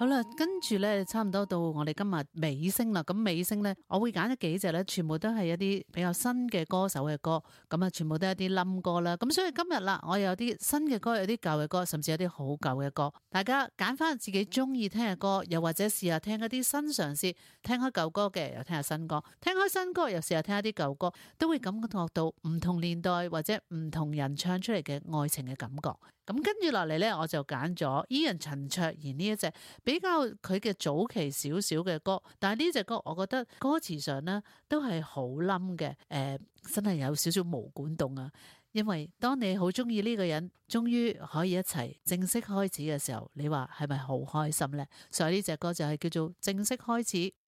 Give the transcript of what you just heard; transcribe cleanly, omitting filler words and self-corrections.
好啦，跟住咧，差唔多到我哋今日尾聲啦。咁尾聲咧，我會揀咗幾隻咧，全部都係一啲比較新嘅歌手嘅歌，咁啊，全部都係一啲冧歌啦。咁所以今日啦，我有啲新嘅歌，有啲舊嘅歌，甚至有啲好舊嘅歌。大家揀翻自己中意聽嘅歌，又或者試下聽一啲新嘗試，聽開舊歌嘅又聽下新歌，聽開新歌又試下聽一啲舊歌，都會感覺到唔同年代或者唔同人唱出嚟嘅愛情嘅感覺。咁跟住落嚟呢，我就揀咗Ian陳卓賢呢一隻比較佢嘅早期少少嘅歌，但係呢隻歌我覺得歌詞上呢都係好冧嘅，真係有少少毛管動啊！因為當你好中意呢個人，終於可以一齊正式開始嘅時候，你話係咪好開心呢？所以呢隻歌就係叫做正式開始。